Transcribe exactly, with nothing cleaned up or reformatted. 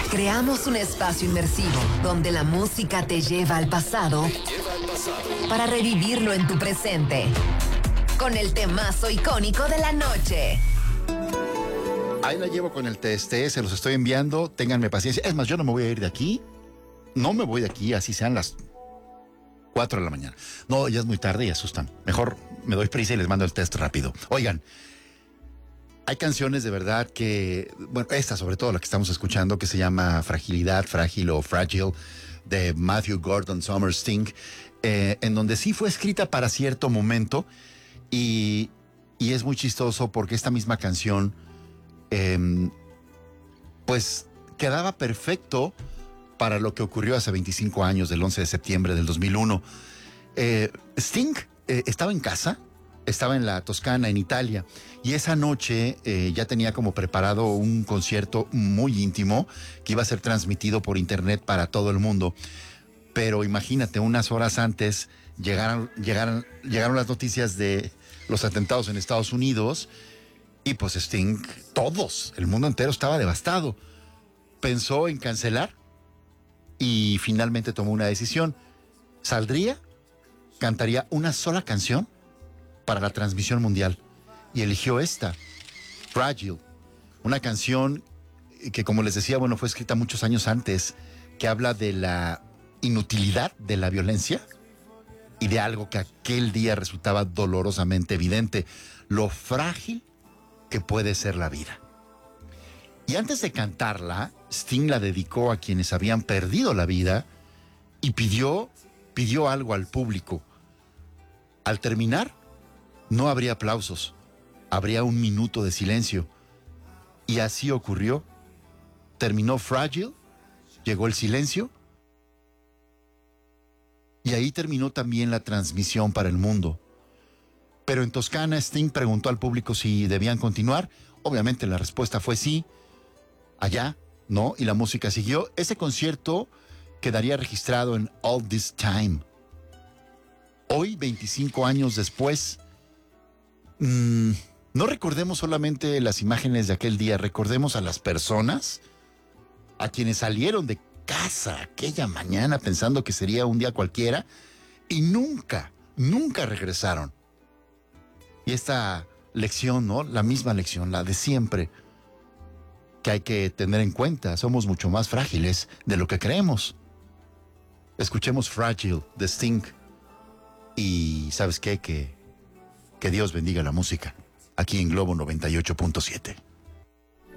Creamos un espacio inmersivo donde la música te lleva al pasado para revivirlo en tu presente. Con el temazo icónico de la noche. Ahí la llevo con el test, ¿eh? Se los estoy enviando, ténganme paciencia. Es más, yo no me voy a ir de aquí. No me voy de aquí, así sean las cuatro de la mañana. No, ya es muy tarde y asustan. Mejor me doy prisa y les mando el test rápido. Oigan, hay canciones de verdad que, bueno, esta sobre todo la que estamos escuchando, que se llama Fragilidad, Frágil o Fragile, de Matthew Gordon Somers Sting, eh, en donde sí fue escrita para cierto momento y, y es muy chistoso porque esta misma canción, eh, pues, quedaba perfecto para lo que ocurrió hace veinticinco años, del once de septiembre del dos mil uno. Eh, Sting eh, estaba en casa, estaba en la Toscana, en Italia, y esa noche eh, ya tenía como preparado un concierto muy íntimo que iba a ser transmitido por internet para todo el mundo. Pero imagínate, unas horas antes llegaron, llegaron, llegaron las noticias de los atentados en Estados Unidos y pues Sting, todos, el mundo entero estaba devastado. Pensó en cancelar y finalmente tomó una decisión. Saldría, cantaría una sola canción para la transmisión mundial y eligió esta, Fragile, una canción que, como les decía, bueno, fue escrita muchos años antes, que habla de la inutilidad de la violencia y de algo que aquel día resultaba dolorosamente evidente, lo frágil que puede ser la vida. Y antes de cantarla, Sting la dedicó a quienes habían perdido la vida y pidió, pidió algo al público. Al terminar, no habría aplausos, habría un minuto de silencio. Y así ocurrió. Terminó Fragile, llegó el silencio, y ahí terminó también la transmisión para el mundo. Pero en Toscana, Sting preguntó al público si debían continuar. Obviamente la respuesta fue sí. Allá, ¿no? Y la música siguió. Ese concierto quedaría registrado en All This Time. Hoy, veinticinco años después, mmm, no recordemos solamente las imágenes de aquel día, recordemos a las personas, a quienes salieron de casa aquella mañana pensando que sería un día cualquiera y nunca, nunca regresaron. Y esta lección, ¿no? La misma lección, la de siempre, que hay que tener en cuenta. Somos mucho más frágiles de lo que creemos. Escuchemos Fragile de Sting. Y ¿sabes qué? Que, que Dios bendiga la música. Aquí en Globo noventa y ocho punto siete.